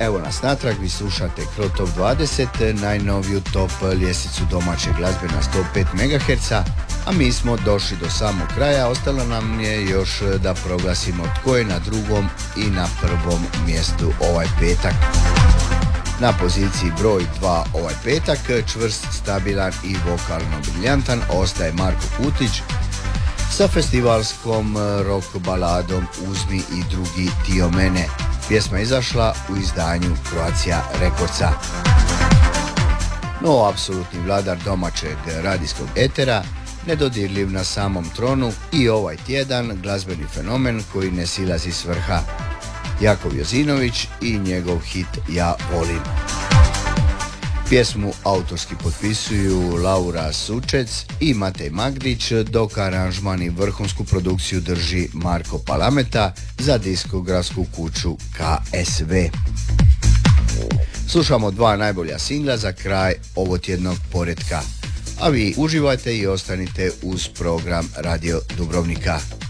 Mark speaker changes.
Speaker 1: Evo nas natrag, vi slušate Kro Top 20, najnoviju top ljestvicu domaće glazbe na 105 MHz, a mi smo došli do samog kraja. Ostalo nam je još da proglasimo tko je na drugom i na prvom mjestu ovaj petak. Na poziciji broj 2 ovaj petak, čvrst, stabilan i vokalno briljantan, ostaje Marko Kutić sa festivalskom rock baladom Uzmi i drugi dio mene. Pjesma izašla u izdanju Croatia Recordsa. No, apsolutni vladar domaćeg radijskog etera, nedodirljiv na samom tronu i ovaj tjedan glazbeni fenomen koji ne silazi s vrha. Jakov Jozinović i njegov hit Ja volim. Pjesmu autorski potpisuju Laura Sučec i Matej Magdić, dok aranžman i vrhunsku produkciju drži Marko Palameta za diskografsku kuću KSV. Slušamo dva najbolja singla za kraj ovotjednog poretka. A vi uživajte i ostanite uz program Radio Dubrovnika.